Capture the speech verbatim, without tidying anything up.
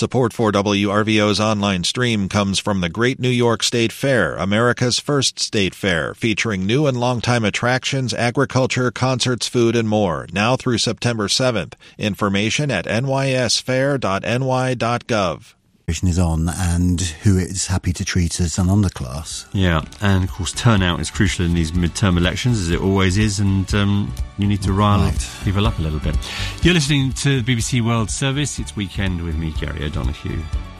Support for W R V O's online stream comes from the Great New York State Fair, America's first state fair, featuring new and longtime attractions, agriculture, concerts, food, and more, now through September seventh. Information at n y s fair dot n y dot gov. Is on and who is happy to treat as an underclass. Yeah, and of course turnout is crucial in these midterm elections, as it always is, and um, you need to rile right. people up a little bit. You're listening to the B B C World Service. It's Weekend with me, Gary O'Donoghue.